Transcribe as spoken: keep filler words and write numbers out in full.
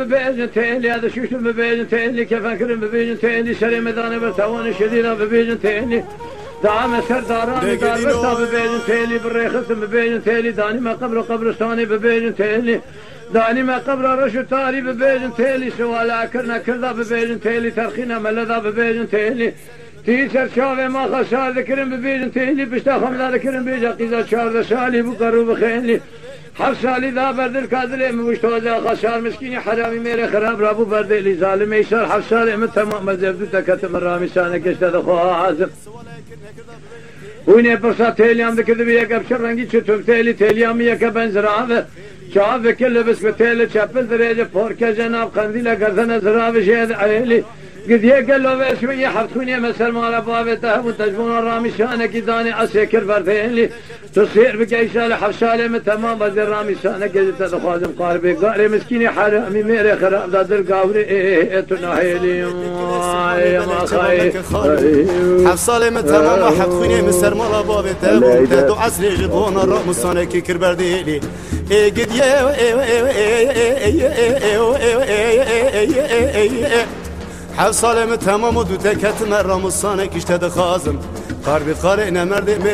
ببيجن تيلي هذا شوش ببيجن تيلي كيف أكرم ببيجن تيلي شري مداني برتوان شديدة ببيجن تيلي دعم سرداران دار برتا ببيجن تيلي بالريخت ببيجن تيلي داني ما قبر قبرستاني ببيجن تيلي داني ما قبر رشو تاري ببيجن تيلي سوالا كرنا كردا ببيجن تيلي ترخينا ملذا ببيجن تيلي تيسر شافي ما خسار ذكرن ببيجن تيلي بشتا خمدا ذكرن بيجا قيزا شار شالي بقرو بخيلي حفصالي ذا برد الكادلي مشتوزا خسار مسكيني حرامي ميري خراب رابو برد اللي ظالم يسار حفصالي من تمام مزبدو تكتم الرامي سانك اشتد خوها عازم ويني برصا تيليام ذكر بيك ابشر رنگي چتوب تيلي تيليام يك بنزراوه شاف كل بس بتيل چپل درجه فورك جناب قنديل گردن زراوه شهد عيلي قد يقل له باسمي حفتوني مسل مال بابته وتجبون الرامي شانك داني اسكر بردين تصير بكيسال حفصالي من تمام بدر رامي شانك قد تخازم قاربي قاري مسكيني حرامي ميري خراب دادر قاوري تناهيلي يا ما خاي حفصالي من تمام حفتوني مسل مال بابته وتدو عسري جبون الرامي شانك كر بردين قد يا حفصالي من تمام ودو تكت مرة مصانك اشتد خازم قاربي قارئنا مرد